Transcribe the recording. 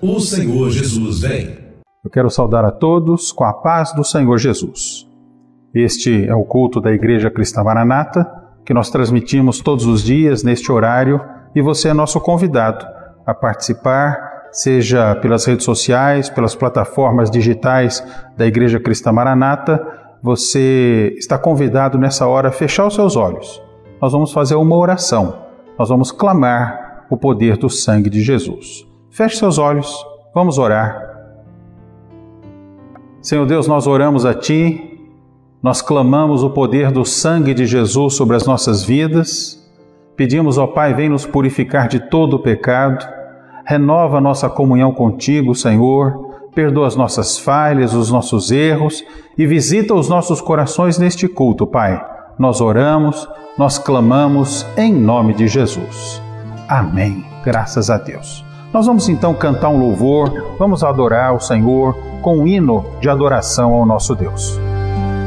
O Senhor Jesus vem. Eu quero saudar a todos com a paz do Senhor Jesus. Este é o culto da Igreja Cristã Maranata, que nós transmitimos todos os dias neste horário, e você é nosso convidado a participar, seja pelas redes sociais, pelas plataformas digitais da Igreja Cristã Maranata. Você está convidado nessa hora a fechar os seus olhos. Nós vamos fazer uma oração, nós vamos clamar o poder do sangue de Jesus. Feche seus olhos, vamos orar. Senhor Deus, nós oramos a Ti, nós clamamos o poder do sangue de Jesus sobre as nossas vidas. Pedimos, ó Pai, vem nos purificar de todo o pecado, renova a nossa comunhão contigo, Senhor, perdoa as nossas falhas, os nossos erros e visita os nossos corações neste culto, Pai. Nós oramos, nós clamamos em nome de Jesus. Amém. Graças a Deus. Nós vamos então cantar um louvor, vamos adorar o Senhor com um hino de adoração ao nosso Deus.